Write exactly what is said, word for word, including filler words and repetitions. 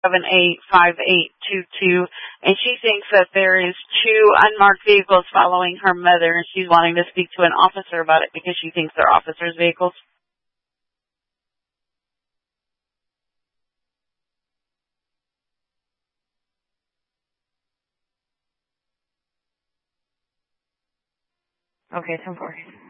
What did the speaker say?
seven eight five eight two two, and she thinks that there is two unmarked vehicles following her mother, and she's wanting to speak to an officer about it because she thinks they're officers' vehicles. Okay, ten forty.